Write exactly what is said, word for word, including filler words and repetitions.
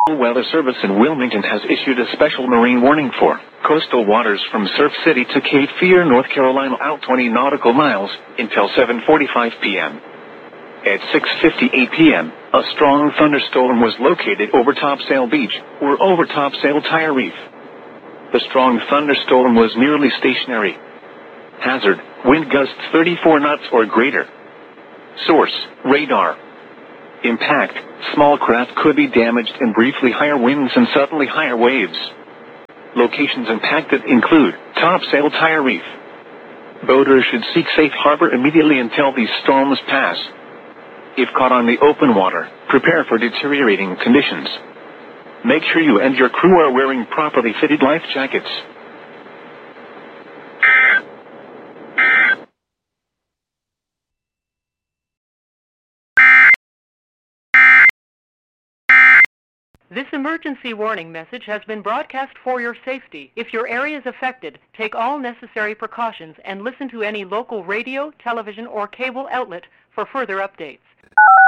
Weather Service in Wilmington has issued a special marine warning for coastal waters from Surf City to Cape Fear, North Carolina, out twenty nautical miles until seven forty-five p.m. At six fifty-eight p.m., a strong thunderstorm was located over Topsail Beach, or over Topsail Tire Reef. The strong thunderstorm was nearly stationary. Hazard, wind gusts thirty-four knots or greater. Source, radar. Impact, small craft could be damaged and briefly higher winds and suddenly higher waves. Locations impacted include Topsail Tire Reef. Boaters should seek safe harbor immediately until these storms pass. If caught on the open water, prepare for deteriorating conditions. Make sure you and your crew are wearing properly fitted life jackets. This emergency warning message has been broadcast for your safety. If your area is affected, take all necessary precautions and listen to any local radio, television, or cable outlet for further updates.